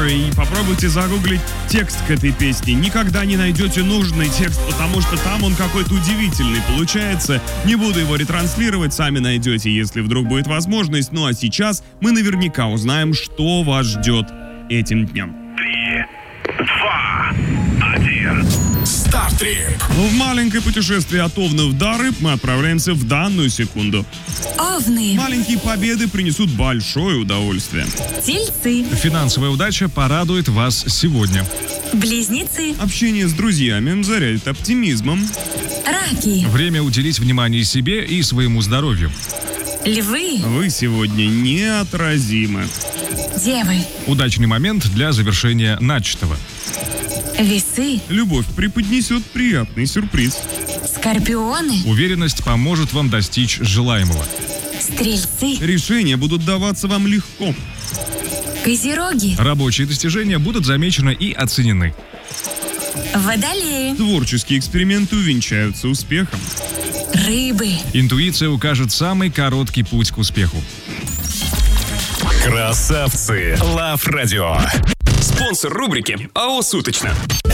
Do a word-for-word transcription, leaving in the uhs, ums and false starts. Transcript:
Summer и попробуйте загуглить текст к этой песне. Никогда не найдете нужный текст, потому что там он какой-то удивительный получается. Не буду его ретранслировать, сами найдете, если вдруг будет возможность. Ну а сейчас мы наверняка узнаем, что вас ждет этим днем. Три, два, один. Стартрип. В маленькое путешествие от Овнов до Рыб мы отправляемся в данную секунду. Овны. Маленькие победы принесут большое удовольствие. Тельцы. Финансовая удача порадует вас сегодня. Близнецы. Общение с друзьями зарядит оптимизмом. Раки. Время уделить внимание себе и своему здоровью. Львы. Вы сегодня неотразимы. Девы. Удачный момент для завершения начатого. Весы. Любовь преподнесет приятный сюрприз. Скорпионы. Уверенность поможет вам достичь желаемого. Стрельцы. Решения будут даваться вам легко. Козероги. Рабочие достижения будут замечены и оценены. Водолеи. Творческие эксперименты увенчаются успехом. Рыбы. Интуиция укажет самый короткий путь к успеху. Красавцы. Лав Радио. Спонсор рубрики АО «Суточно».